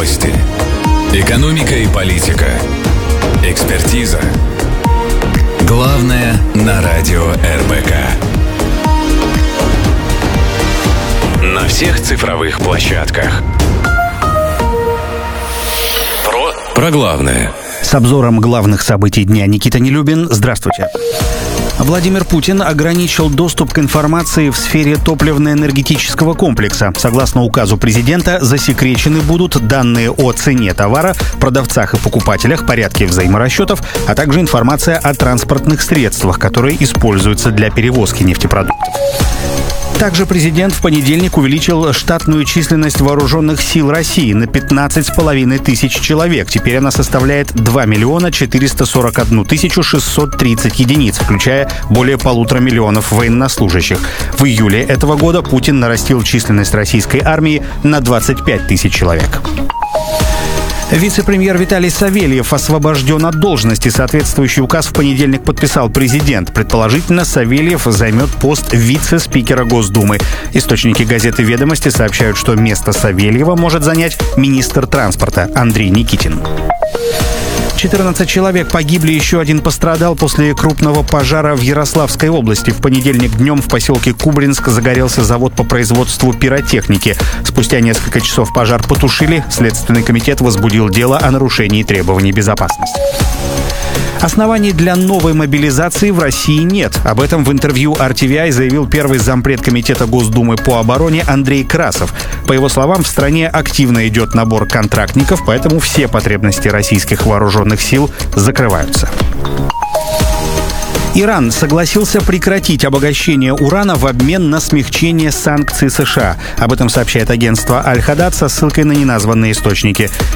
Новости. Экономика и политика. Экспертиза. Главное на радио РБК. На всех цифровых площадках. Про главное. С обзором главных событий дня Никита Нелюбин. Здравствуйте. Владимир Путин ограничил доступ к информации в сфере топливно-энергетического комплекса. Согласно указу президента, засекречены будут данные о цене товара, продавцах и покупателях, порядке взаиморасчетов, а также информация о транспортных средствах, которые используются для перевозки нефтепродуктов. Также президент в понедельник увеличил штатную численность вооруженных сил России на 15,5 тысяч человек. Теперь она составляет 2 441 630 единиц, включая более 1,5 миллиона военнослужащих. В июле этого года Путин нарастил численность российской армии на 25 тысяч человек. Вице-премьер Виталий Савельев освобожден от должности. Соответствующий указ в понедельник подписал президент. Предположительно, Савельев займет пост вице-спикера Госдумы. Источники газеты «Ведомости» сообщают, что место Савельева может занять министр транспорта Андрей Никитин. 14 человек погибли, еще один пострадал после крупного пожара в Ярославской области. В понедельник днем в поселке Кубринск загорелся завод по производству пиротехники. Спустя несколько часов пожар потушили. Следственный комитет возбудил дело о нарушении требований безопасности. Оснований для новой мобилизации в России нет. Об этом в интервью RTVI заявил первый зампред Комитета Госдумы по обороне Андрей Красов. По его словам, в стране активно идет набор контрактников, поэтому все потребности российских вооруженных сил закрываются. Иран согласился прекратить обогащение урана в обмен на смягчение санкций США. Об этом сообщает агентство Аль-Хадад со ссылкой на неназванные источники.